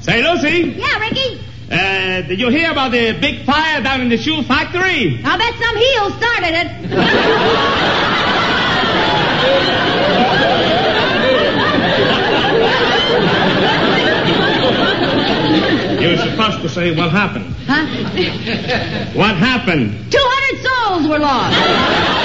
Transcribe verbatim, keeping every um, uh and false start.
Say, Lucy. Yeah, Ricky? Uh, did you hear about the big fire down in the shoe factory? I'll bet some heel started it. You're supposed to say what happened. Huh? What happened? Two hundred souls were lost.